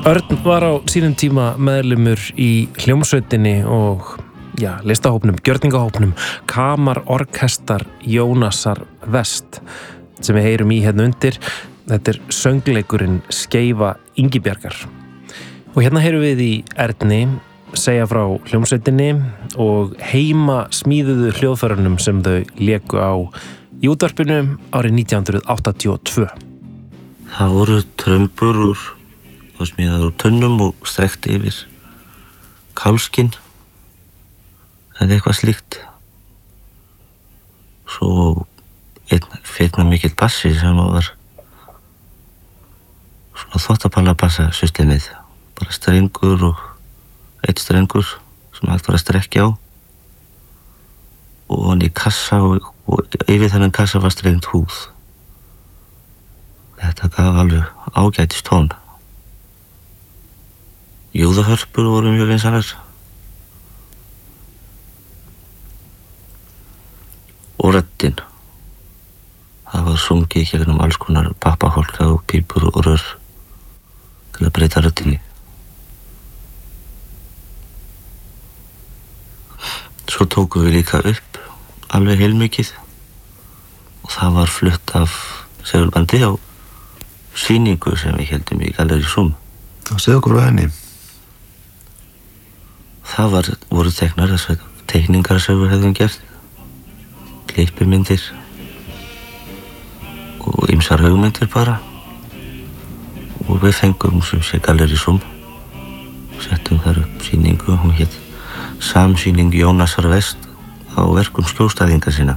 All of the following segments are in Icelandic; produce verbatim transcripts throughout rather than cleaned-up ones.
Örn var á sínum tíma meðlimur í hljómsveitinni og já, listahópnum, gjörningahópnum Kamarorkestar Jónasar West sem við heyrum í hérna undir. Þetta er söngleikurinn Skeifa Ingibjargar. Og hérna heyrum við í Erni segja frá hljómsveitinni og heima smíðuðu hljóðfærunum sem þau léku á í útvarpinu árið nítján hundruð áttatíu og tvö. Það voru trömbur úr og smíðaður úr tunnum og strekkt yfir kálskinn eða eitthvað slíkt. Svo einn feikna mikill bassi sem var svona þvottapallabassa systemið, bara strengur og eitt strengur sem hægt var að strekja á og hann í kassa og, og yfir þennan kassa var strengt húð. Þetta gaf alveg ágætis tón. Júðahörpur voru mjög vinsalar. Og röddin. Það var sungið gegnum alls konar pappahólka og pípur og rör til að breyta röddinni. Svo tókum við líka upp alveg heilmikið og það var flutt af segulbandi á sýningu sem við héldum í Gallerí Zoom. Og segðu okkur á henni. Það var, voru teknar þessar teikningar sem við hefðum gert, klippimyndir og ýmsar hugmyndir bara. Og við fengum sem sé Gallerí Zoom, settum þar upp sýningu, hún hét Samsýning Jónasar West á verkum skjólstæðinga sinna.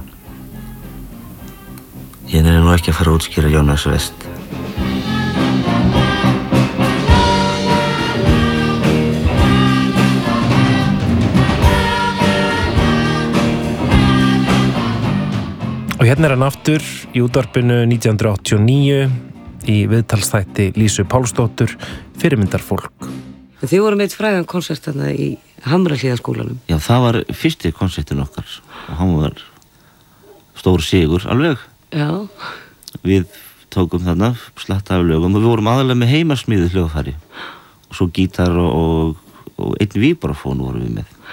Ég er nú ekki að fara að útskýra Jónas West. Og hérna er hann aftur í útvarpinu nítján hundruð áttatíu og níu í viðtalsþætti Lísu Pálsdóttur, fyrirmyndarfólk. Þið voru með eitt frægan konsert þarna í Hamrahlíðaskólanum. Já, það var fyrsti konsertin okkar og hann var stór sigur alveg. Já. Við tókum þarna slatta af lögum og við vorum aðalega með heimasmíðuð hljóðfæri og svo gítar og, og, og einn víbrafón vorum við með.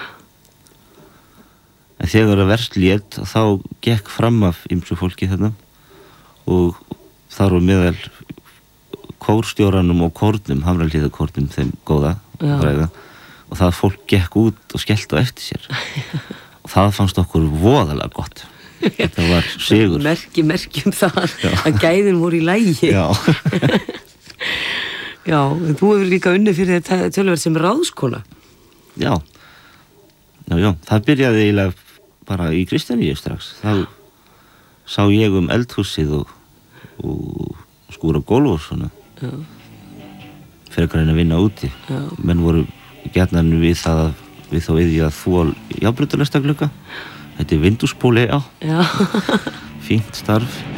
En þegar það verst lét, þá gekk fram af ýmsu fólki þarna og þar var meðal kórstjóranum og kórnum, Hamrahlíðakórnum, þeim góða, fræga, og það fólk gekk út og skellti á eftir sér. Og það fannst okkur voðalega gott. Þetta var sigur. Merki, merki um það Já. Að gæðin voru í lagi. Já. Já, en þú hefur líka unnið fyrir þetta töluvert sem ráðskona. Já. Já, já, það byrjaði eiginlega bara í Kristjaníu strax. Þá sá ég um eldhúsið og, og skúra gólf og svona. Já. Frekar en að vinna úti. Já. Menn voru gjarnan við það að við þá yfir að þvó járnbrautarlestaglugga. Þetta er vindúspóli á. Já. Fínt starf.